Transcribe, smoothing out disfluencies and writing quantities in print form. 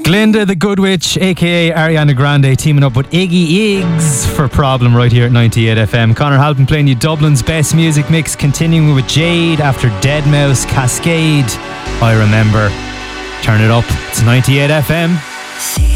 Glinda the Good Witch, aka Ariana Grande, teaming up with Iggy Iggs for Problem right here at 98 FM. Conor Halpin playing you Dublin's best music mix, continuing with Jade after Deadmau5, Cascade, I Remember. Turn it up, it's 98 FM.